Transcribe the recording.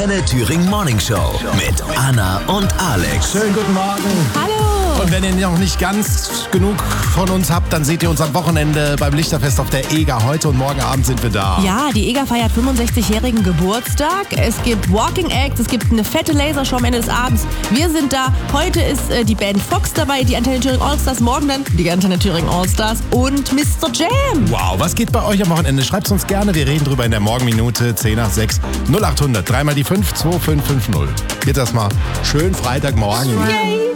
Antenne Thüringen Morning Show mit Anna und Alex. Schönen guten Morgen. Hallo. Und wenn ihr noch nicht ganz genug von uns habt, dann seht ihr uns am Wochenende beim Lichterfest auf der EGA. Heute und morgen Abend sind wir da. Ja, die EGA feiert 65-jährigen Geburtstag. Es gibt Walking Acts, es gibt eine fette Lasershow am Ende des Abends. Wir sind da. Heute ist die Band Fox dabei, die Antenne Thüringen Allstars. Morgen dann die Antenne Thüringen Allstars und Mr. Jam. Wow, was geht bei euch am Wochenende? Schreibt's uns gerne. Wir reden drüber in der Morgenminute 10 nach 6 0800 3 mal die 5 2550. Jetzt erstmal schön Freitagmorgen. Yay.